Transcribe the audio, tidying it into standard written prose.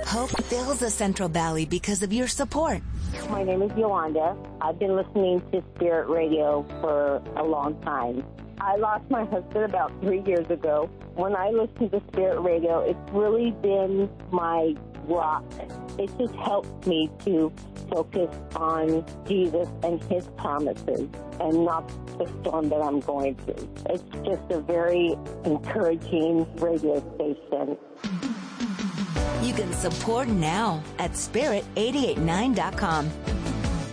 Hope fills the Central Valley because of your support. My name is Yolanda. I've been listening to Spirit Radio for a long time. I lost my husband about 3 years ago. When I listen to Spirit Radio, it's really been my rock. It just helps me to focus on Jesus and His promises and not the storm that I'm going through. It's just a very encouraging radio station. You can support now at spirit889.com.